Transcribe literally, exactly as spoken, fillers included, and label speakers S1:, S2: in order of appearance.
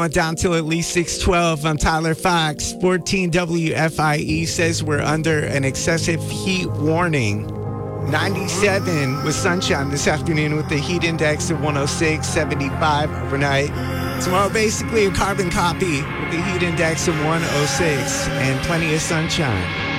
S1: Down till at least six twelve. I'm Tyler Fox. fourteen W F I E says we're under an excessive heat warning. ninety-seven with sunshine this afternoon with the heat index of one oh six, seventy-five overnight. Tomorrow, basically a carbon copy with the heat index of one oh six and plenty of sunshine.